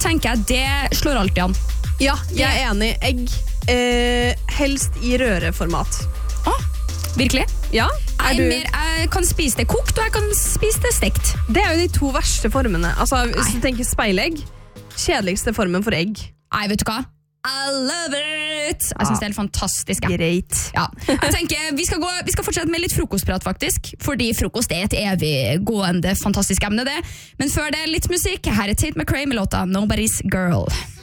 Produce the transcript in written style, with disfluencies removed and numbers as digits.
tenker jeg det slår alltid an. Ja, jeg er enig. Egg, helst i røreformat. Virkelig? Ja, Jeg kan spise det kokt, og jeg kan spise det stekt. Det er jo de 2 verste formene. Altså, hvis du tenker speilegg, kjedeligste formen for egg. Nei, vet du hva? I love it! Jeg synes det er helt fantastisk. Ja. Greit. Ja. Jeg tenker, vi skal fortsette med litt frokostprat, faktisk. Fordi frokost er et evig gående, fantastisk emne, det. Men før det, litt musikk. Her er Tate McRae med låta Nobody's Girl.